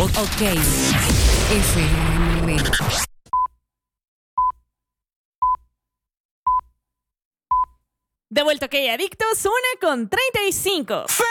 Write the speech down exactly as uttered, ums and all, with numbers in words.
Ok. F M. De vuelta, que adictos, una con treinta y cinco.